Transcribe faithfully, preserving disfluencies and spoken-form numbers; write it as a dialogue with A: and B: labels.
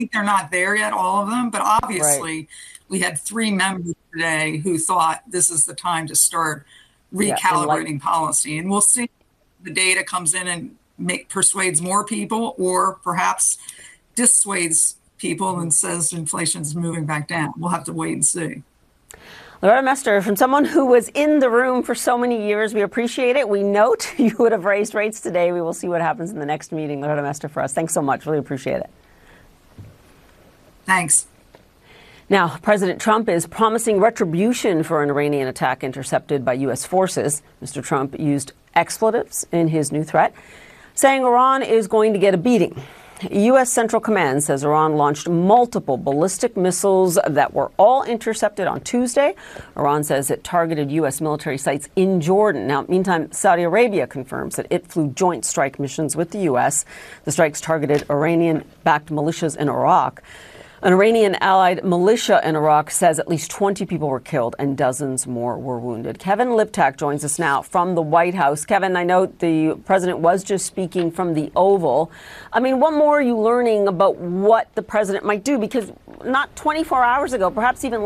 A: think they're not there yet, all of them, but
B: Right.
A: obviously we had three members today who thought this is the time to start
B: Yeah. Enlighten.
A: recalibrating policy. And we'll see if the data comes in and make persuades more people or perhaps dissuades people and says inflation is moving back down. We'll have to wait and see.
B: Loretta Mester, from someone who was in the room for so many years, we appreciate it. We note you would have raised rates today. We will see what happens in the next meeting. Loretta Mester for us. Thanks so much. Really appreciate it.
A: Thanks.
B: Now, President Trump is promising retribution for an Iranian attack intercepted by U S forces. Mister Trump used expletives in his new threat, saying Iran is going to get a beating. U S Central Command says Iran launched multiple ballistic missiles that were all intercepted on Tuesday. Iran says it targeted U S military sites in Jordan. Now, meantime, Saudi Arabia confirms that it flew joint strike missions with the U S. The strikes targeted Iranian-backed militias in Iraq. An Iranian-allied militia in Iraq says at least twenty people were killed and dozens more were wounded. Kevin Liptak joins us now from the White House. Kevin, I know the president was just speaking from the Oval. I mean, what more are you learning about what the president might do? Because not twenty-four hours ago, perhaps even